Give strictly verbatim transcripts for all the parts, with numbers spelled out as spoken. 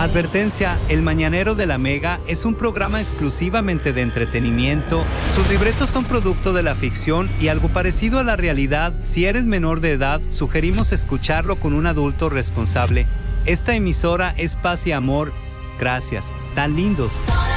Advertencia, El Mañanero de la Mega es un programa exclusivamente de entretenimiento. Sus libretos son producto de la ficción y algo parecido a la realidad. Si eres menor de edad, sugerimos escucharlo con un adulto responsable. Esta emisora es paz y amor. Gracias. Tan lindos.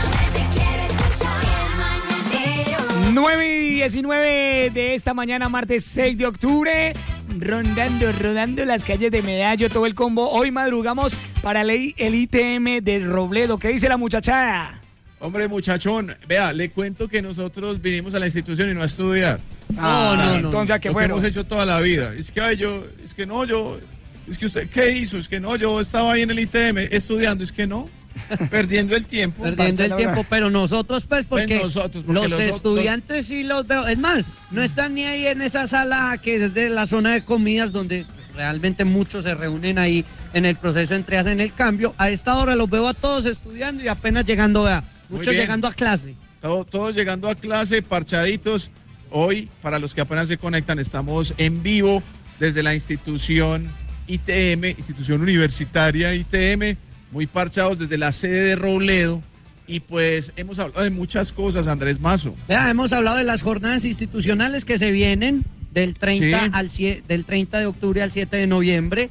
nueve y diecinueve de esta mañana, martes seis de octubre. Rondando, rodando las calles de Medallo, todo el combo. Hoy madrugamos para el, el I T M de Robledo. ¿Qué dice la muchachada? Hombre, muchachón, vea, le cuento que nosotros vinimos a la institución y no a estudiar. Ah, no, no, no. Entonces, ¿qué Lo fueron? que hemos hecho toda la vida. Es que, ay, yo, es que no, yo, es que usted, ¿qué hizo? Es que no, yo estaba ahí en el I T M estudiando, es que no. Perdiendo el tiempo. Perdiendo el tiempo, pero nosotros pues porque, pues nosotros, porque los, los estudiantes sí los veo. Es más, no están ni ahí en esa sala que es de la zona de comidas donde realmente muchos se reúnen ahí en el proceso entre hacen el cambio. A esta hora los veo a todos estudiando y apenas llegando a, muchos llegando a clase. Todo, todos llegando a clase, parchaditos. Hoy, para los que apenas se conectan, estamos en vivo desde la institución I T M, institución universitaria I T M, muy parchados desde la sede de Robledo, y pues hemos hablado de muchas cosas, Andrés Mazo. Vea, hemos hablado de las jornadas institucionales que se vienen del treinta, Sí. al, del treinta de octubre al siete de noviembre,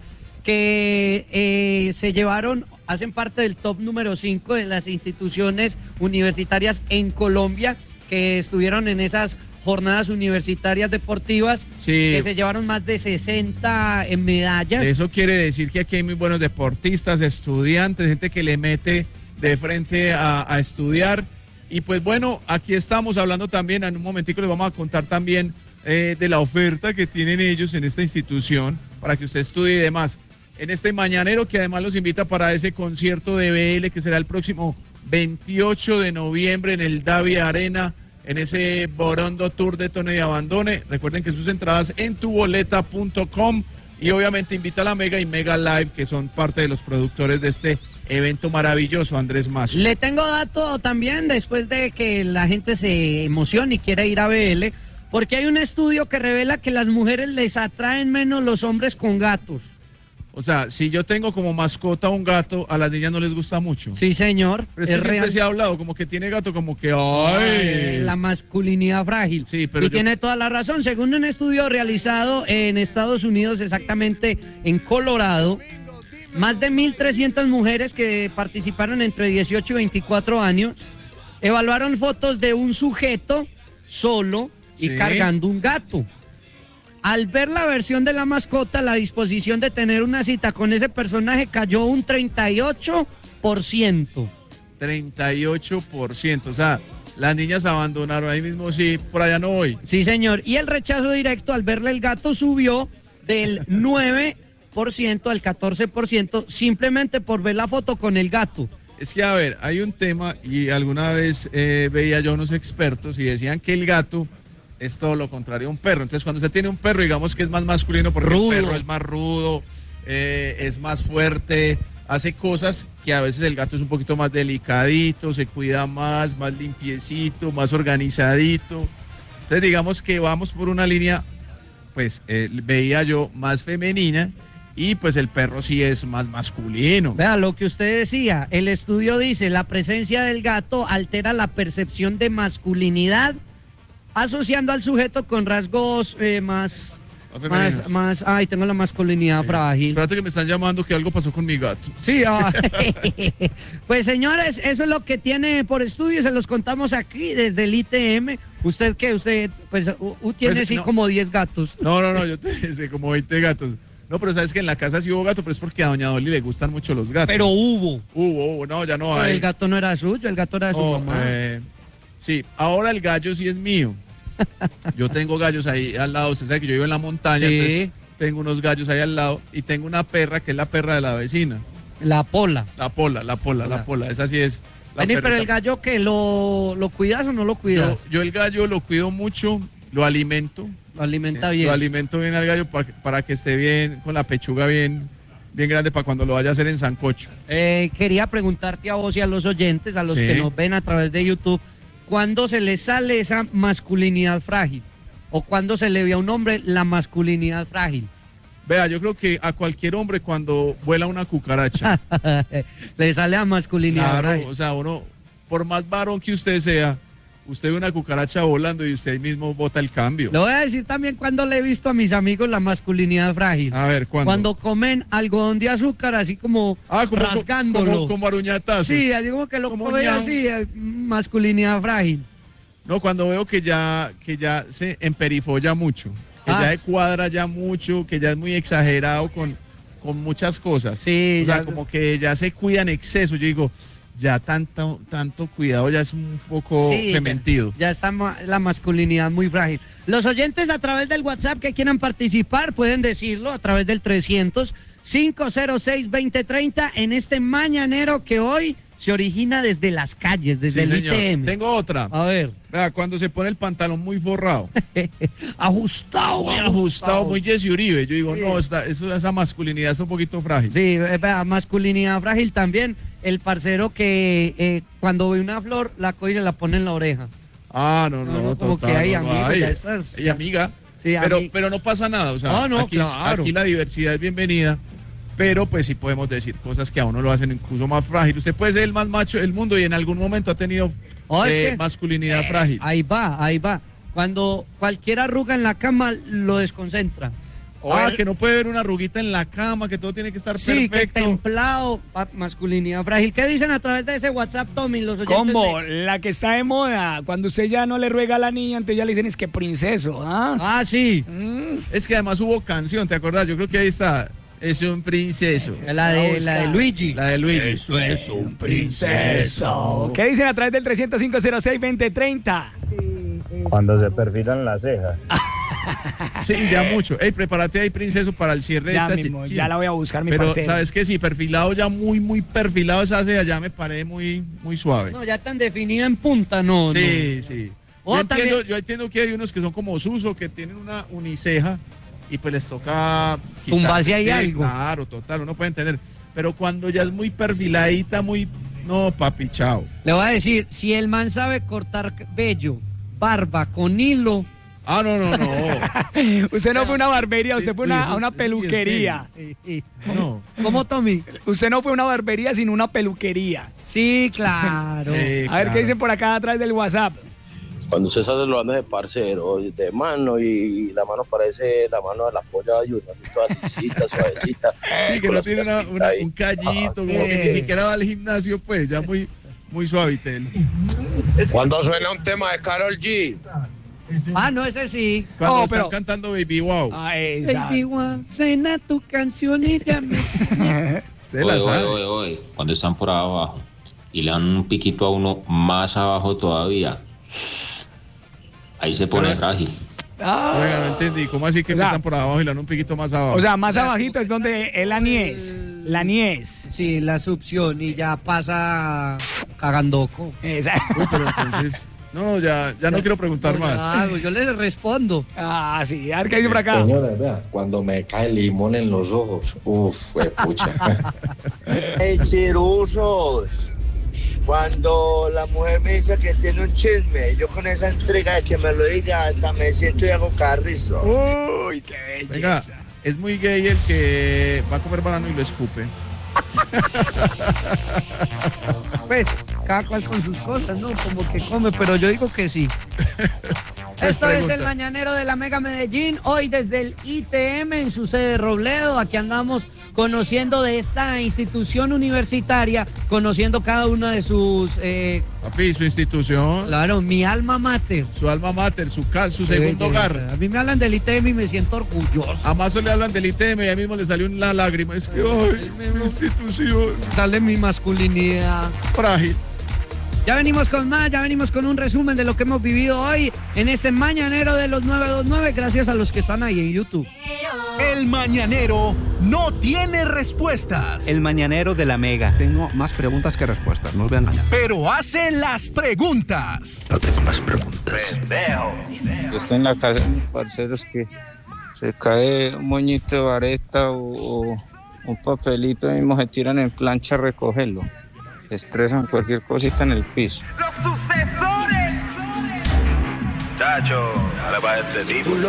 que eh, se llevaron, hacen parte del top número cinco de las instituciones universitarias en Colombia, que estuvieron en esas jornadas universitarias deportivas, Sí. que se llevaron más de sesenta en medallas. Eso quiere decir que aquí hay muy buenos deportistas, estudiantes, gente que le mete de frente a, a estudiar. Y pues bueno, aquí estamos hablando también, en un momentico les vamos a contar también eh, de la oferta que tienen ellos en esta institución para que usted estudie y demás. En este mañanero que además los invita para ese concierto de B L que será el próximo veintiocho de noviembre en el Davi Arena, en ese Borondo Tour de Tone y Abandone. Recuerden que sus entradas en tu boleta punto com, y obviamente invita a la Mega y Mega Live, que son parte de los productores de este evento maravilloso, Andrés Mazo. Le tengo dato también después de que la gente se emocione y quiera ir a B L, porque hay un estudio que revela que las mujeres les atraen menos los hombres con gatos. O sea, si yo tengo como mascota un gato, a las niñas no les gusta mucho. Sí, señor. Pero es que es siempre real. se ha hablado, como que tiene gato, como que ¡ay! La masculinidad frágil. Sí, pero y yo- tiene toda la razón. Según un estudio realizado en Estados Unidos, exactamente en Colorado, más de mil trescientas mujeres que participaron entre dieciocho y veinticuatro años evaluaron fotos de un sujeto solo y Sí. cargando un gato. Al ver la versión de la mascota, la disposición de tener una cita con ese personaje cayó un treinta y ocho por ciento. treinta y ocho por ciento. O sea, las niñas abandonaron ahí mismo, sí, por allá no voy. Sí, señor. Y el rechazo directo al verle el gato subió del nueve por ciento al catorce por ciento simplemente por ver la foto con el gato. Es que, a ver, hay un tema, y alguna vez eh, veía yo unos expertos y decían que el gato es todo lo contrario a un perro. Entonces, cuando usted tiene un perro, digamos que es más masculino porque Rudo. el perro es más rudo, eh, es más fuerte, hace cosas que a veces el gato es un poquito más delicadito, se cuida más, más limpiecito, más organizadito. Entonces, digamos que vamos por una línea, pues, eh, veía yo más femenina, y pues el perro sí es más masculino. Vea lo que usted decía, el estudio dice, la presencia del gato altera la percepción de masculinidad, asociando al sujeto con rasgos eh, más, Más más, femeninos. más, ay, tengo la masculinidad frágil. Espérate que me están llamando que algo pasó con mi gato. Sí, ah, pues señores, eso es lo que tiene por estudio, se los contamos aquí desde el I T M. ¿Usted qué? Usted, pues, u- u- tiene Pues, sí no. como diez gatos. No, no, no, yo te dije como veinte gatos. No, pero sabes que en la casa sí hubo gato, pero es porque a doña Dolly le gustan mucho los gatos. Pero hubo. Hubo, hubo, no, ya no Pero hay. el gato no era suyo, el gato era de su Oh, mamá. eh, sí, ahora el gallo sí es mío. Yo tengo gallos ahí al lado, usted sabe que yo vivo en la montaña, Sí. entonces tengo unos gallos ahí al lado, y tengo una perra que es la perra de la vecina. La pola. La pola, la pola, la pola, esa sí es. la Vení, pero perrita. el gallo que lo, lo cuidas o no lo cuidas. Yo, yo el gallo lo cuido mucho, lo alimento. Lo alimenta Sí, bien. Lo alimento bien al gallo pa- para que esté bien, con la pechuga bien, bien grande para cuando lo vaya a hacer en sancocho. Eh, quería preguntarte a vos y a los oyentes, a los Sí. que nos ven a través de YouTube, ¿cuándo se les sale esa masculinidad frágil? ¿O cuándo se le ve a un hombre la masculinidad frágil? Vea, yo creo que a cualquier hombre cuando vuela una cucaracha. Le sale a masculinidad. Claro, frágil. o sea, uno, por más varón que usted sea, usted ve una cucaracha volando y usted mismo bota el cambio. Le voy a decir también cuando le he visto a mis amigos la masculinidad frágil. A ver, ¿cuándo? Cuando comen algodón de azúcar, así como, ah, como, rasgándolo. Como, como aruñatazos. Sí, así como que lo Como comen ñao. así, eh, masculinidad frágil. No, cuando veo que ya, que ya se emperifolla mucho, que Ah. ya se cuadra ya mucho, que ya es muy exagerado con, con muchas cosas. Sí, o sea, ya- como que ya se cuida en exceso. Yo digo, ya tanto, tanto cuidado ya es un poco Sí, fementido. Ya, ya está ma- la masculinidad muy frágil. Los oyentes a través del WhatsApp que quieran participar pueden decirlo a través del trescientos, cinco cero seis, veinte treinta en este mañanero que hoy se origina desde las calles, desde Sí, el señor. I T M. Tengo otra. A ver, Vea, cuando se pone el pantalón muy forrado, ajustado. muy ajustado, muy Jesse Uribe. Yo digo, Sí. no, esta, eso, esa masculinidad es un poquito frágil. Sí, eh, vea, masculinidad frágil también. El parcero que eh, cuando ve una flor la coge y se la pone en la oreja. Ah, no, no, No, no, como total, que hay no, no amigos, hay. ya estás- Hay amiga. Sí, pero, ami- pero no pasa nada, o sea, No, no, aquí, claro. aquí la diversidad es bienvenida, pero pues sí podemos decir cosas que a uno lo hacen incluso más frágil. Usted puede ser el más macho del mundo y en algún momento ha tenido Oh, es eh, que- masculinidad frágil. Ahí va, ahí va. Cuando cualquier arruga en la cama lo desconcentra. Ah, que no puede ver una arruguita en la cama, que todo tiene que estar Sí, que perfecto. templado, pa- masculinidad frágil. ¿Qué dicen a través de ese WhatsApp, Tommy, los oyentes? Combo, de- la que está de moda. Cuando usted ya no le ruega a la niña, entonces ya le dicen es que princeso. ¿Ah? Ah, sí. Mm. Es que además hubo canción, ¿te acordás? Yo creo que ahí está. Es un princeso. La de, la de Luigi. La de Luigi. Eso es un princeso. ¿Qué dicen a través del trescientos, cinco cero seis, veinte treinta? Cuando se perfilan las cejas. Sí, ya mucho. Ey, prepárate ahí, princeso, para el cierre Ya de esta mismo, sección. ya la voy a buscar, mi Pero, parcero. ¿sabes qué? Sí, perfilado ya muy, muy perfilado esa ceja, ya me paré muy, muy suave. No, ya tan definida en punta, no. sí, sí. Oh, Yo entiendo, también- yo entiendo que hay unos que son como Suso, que tienen una uniceja y pues les toca Tumbarse ahí sí, algo. Claro, total, uno puede entender. Pero cuando ya es muy perfiladita, muy... No, papi, chao. Le voy a decir, si el man sabe cortar vello, barba con hilo. Ah, no, no, no. Usted no fue a una barbería, usted Sí, fue una- sí, a una sí, peluquería. No. ¿Cómo, Tommy? Usted no fue a una barbería, sino una peluquería. Sí, claro. Sí, A ver claro. qué dicen por acá atrás del WhatsApp. Cuando usted está saludando de parcero, de mano, y la mano parece la mano de la polla de Junior, así toda lisita, suavecita. Sí, que con no las tiene una- uñas una- ahí. un callito, como Ah, que ok. ni siquiera va al gimnasio, pues, ya muy, muy suavitel. Cuando suena un tema de Karol G. Ah, no, ese sí. Cuando Oh, están pero- cantando Baby Wow. Ah, esa. Baby One, suena tu canción y ya me... Usted la Oye, sabe. oye, oye, oye, cuando están por abajo y le dan un piquito a uno más abajo todavía, ahí se pone Pero- frágil. Ah. Oiga, no entendí. ¿Cómo así que O sea- empiezan por abajo y le dan un piquito más abajo? O sea, más abajito es donde es la niez. La niez. Sí, la succión y ya pasa cagandoco. Esa. Uy, pero entonces... No, ya, ya no quiero preguntar más. Ah, yo le respondo. Ah, sí. A ver qué dice por acá. Señora, vea, cuando me cae limón en los ojos, uff, pucha. ¡Ey, chirusos! Cuando la mujer me dice que tiene un chisme, yo con esa entrega de que me lo diga, hasta me siento y hago carrizo. Uy, qué belleza. Venga, es muy gay el que va a comer banano y lo escupe. Pues, cada cual con sus cosas, ¿no? Como que come, pero yo digo que sí. Esto es el Mañanero de la Mega Medellín, hoy desde el I T M en su sede Robledo. Aquí andamos conociendo de esta institución universitaria, conociendo cada una de sus, eh, Papi, su institución, claro, mi alma mater. su alma mater, su, ca- su Qué segundo belleza. hogar. A mí me hablan del I T M y me siento orgulloso. A Mazo le hablan del I T M y a mismo le salió una lágrima. Es que, ay, mi institución Sale mi masculinidad. frágil. Ya venimos con más, ya venimos con un resumen de lo que hemos vivido hoy en este Mañanero de los nueve dos nueve, gracias a los que están ahí en YouTube. El mañanero no tiene respuestas, El mañanero de la Mega. Tengo más preguntas que respuestas, no os voy a engañar. pero hace las preguntas. No tengo más preguntas. Yo estoy en la casa de mis parceros que se cae un moñito de vareta o, o un papelito y mismo se tiran en plancha a recogerlo. Se estresan cualquier cosita en el piso. Chacho, ahora va este tipo.